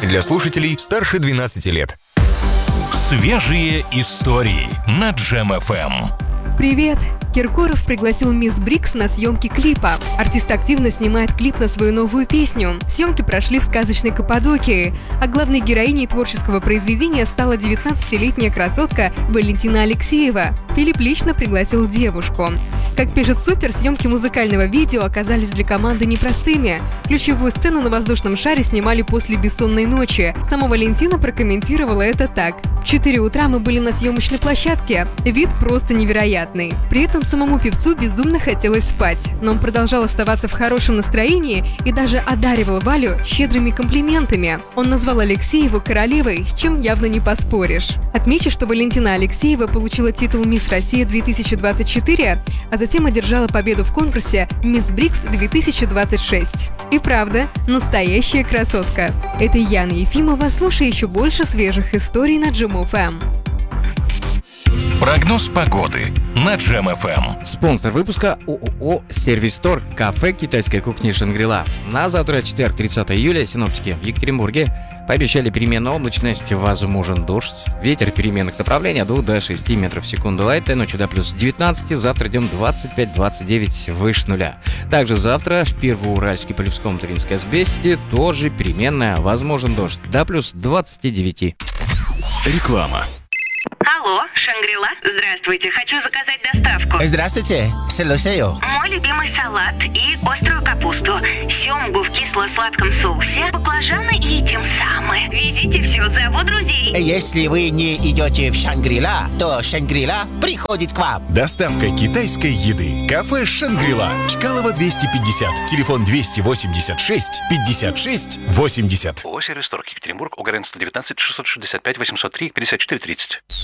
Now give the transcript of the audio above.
Для слушателей старше 12 лет. Свежие истории на Джем ФМ. Привет! Киркоров пригласил мисс Брикс на съемки клипа. Артист активно снимает клип на свою новую песню. Съемки прошли в сказочной Каппадокии, а главной героиней творческого произведения стала 19-летняя красотка Валентина Алексеева. Филипп лично пригласил девушку. Как пишет Супер, съемки музыкального видео оказались для команды непростыми. Ключевую сцену на воздушном шаре снимали после бессонной ночи. Сама Валентина прокомментировала это так: «В 4 утра мы были на съемочной площадке. Вид просто невероятный». При этом самому певцу безумно хотелось спать, но он продолжал оставаться в хорошем настроении и даже одаривал Валю щедрыми комплиментами. Он назвал Алексееву королевой, с чем явно не поспоришь. Отмечу, что Валентина Алексеева получила титул «Мисс Россия 2024», а затем одержала победу в конкурсе «Мисс Брикс 2026». И правда, настоящая красотка. Это Яна Ефимова. Слушай еще больше свежих историй на Джем ФМ. Прогноз погоды на Джем ФМ. Спонсор выпуска ООО «Сервис-Стор», кафе китайской кухни «Шангрила». На завтра, четверг, 30 июля, синоптики в Екатеринбурге пообещали переменную облачность, возможен дождь. Ветер переменных направлений от 2 до 6 метров в секунду. А этой ночью до плюс 19, завтра днем 25-29 выше нуля. Также завтра в Первоуральске, Полевском, Туринской Азбесте тоже переменная, возможен дождь до плюс 29. Реклама. Алло, Шангрила. Здравствуйте, хочу заказать доставку. Здравствуйте, слушаю. Мой любимый салат и острую капусту, семгу в кисло-сладком соусе, баклажаны и тем самым. Везите все, зову друзей. Если вы не идете в Шангрила, то Шангрила приходит к вам. Доставка китайской еды. Кафе «Шангрила». Чкалова 250. Телефон 286 56 80. ООО «Сервис-Стор», Екатеринбург, УГРН 119 665 803 54 30.